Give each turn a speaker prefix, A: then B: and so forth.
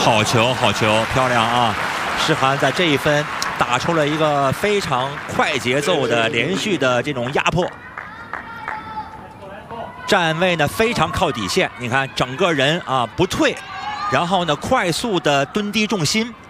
A: 好球，好球，漂亮啊！世涵在这一分打出了一个非常快节奏的连续的这种压迫，站位呢非常靠底线，你看整个人啊不退，然后呢快速的蹲低重心。